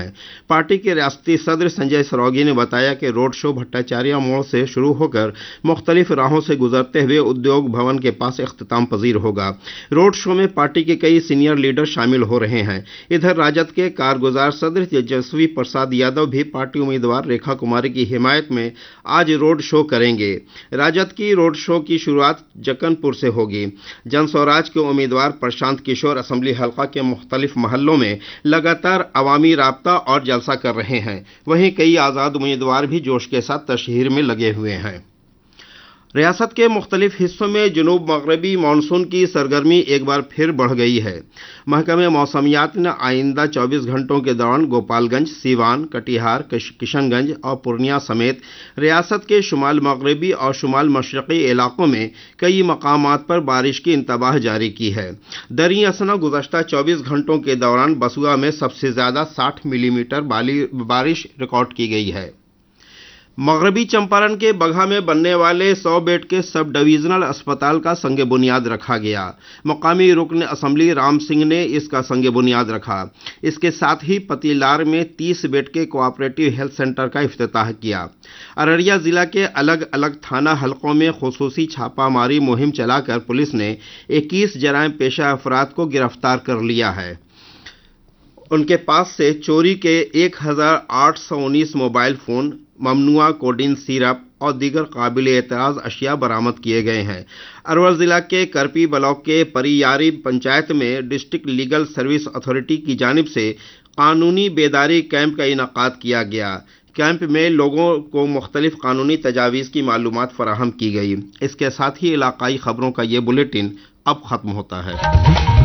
हैं। पार्टी के रियासती सदर संजय सरोगी ने बताया कि रोड शो भट्टाचार्य मोड़ से शुरू होकर मुख्तलिफ राहों से गुजरते हुए उद्योग भवन के पास इख्तिताम पजीर होगा। रोड शो में पार्टी के कई सीनियर लीडर शामिल हो रहे हैं। इधर राजद के कारगुजार सदर तेजस्वी प्रसाद यादव भी पार्टी उम्मीदवार रेखा कुमारी की हिमायत में आज रोड शो करेंगे। राजद की रोड शो की शुरुआत जक्कनपुर से होगी। जन स्वराज के उम्मीदवार प्रशांत किशोर असेंबली हलका के मुख्तलिफ महल्लों में लगातार अवामी राब्ता और जलसा कर रहे हैं। वहीं कई आज़ाद उम्मीदवार भी जोश के साथ तशहीर में लगे हुए हैं। रियासत के मुख्तलिफ हिस्सों में जनूब मगरबी मानसून की सरगर्मी एक बार फिर बढ़ गई है। महकमे मौसमियात ने आइंदा 24 घंटों के दौरान गोपालगंज, सीवान, कटिहार, किशनगंज और पूर्णिया समेत रियासत के शुमाल मगरबी और शुमाल मशरक़ी इलाकों में कई मकामात पर बारिश की इंतबाह जारी की है। दरी असना गुज़श्ता 24 घंटों के दौरान बसुआ में सबसे ज़्यादा 60 मिलीमीटर बारिश रिकॉर्ड की गई है। मगरबी चंपारण के बगहा में बनने वाले 100 बेड के सब डिवीजनल अस्पताल का संग बुनियाद रखा गया। मुकामी रुकन असेंबली राम सिंह ने इसका संग बुनियाद रखा। इसके साथ ही पतिलार में 30 बेड के कोऑपरेटिव हेल्थ सेंटर का इफ्तिताह किया। अररिया जिला के अलग अलग थाना हलकों में खुसूसी छापामारी मुहिम चलाकर पुलिस ने 21 जराइम पेशा अफराद को गिरफ्तार कर लिया है। उनके पास से चोरी के 1819 मोबाइल फोन, ममनुआ कोडिन सिरप और दीगर काबिल एतराज़ अशिया बरामद किए गए हैं। अरवल जिला के करपी ब्लॉक के परियारी पंचायत में डिस्ट्रिक्ट लीगल सर्विस अथॉरिटी की जानिब से कानूनी बेदारी कैंप का इनकाद किया गया। कैंप में लोगों को मुख्तलिफ कानूनी तजावीज़ की मालूमात फराहम की गई। इसके साथ ही इलाकाई खबरों का ये बुलेटिन अब ख़त्म होता है।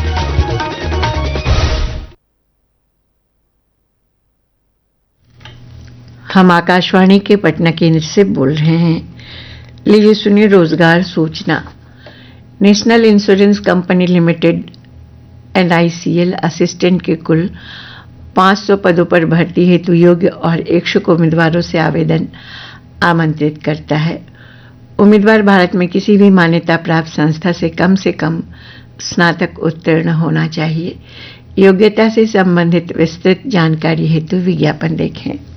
हम आकाशवाणी के पटना केंद्र से बोल रहे हैं। लीजिए सुनिए रोजगार सूचना। National insurance company limited NICL assistant के कुल 500 पदों पर भर्ती हेतु योग्य और इच्छुक उम्मीदवारों से आवेदन आमंत्रित करता है। उम्मीदवार भारत में किसी भी मान्यता प्राप्त संस्था से कम स्नातक उत्तीर्ण होना चाहिए। योग्यता से संबंधित विस्तृत जानकारी हेतु विज्ञापन देखें।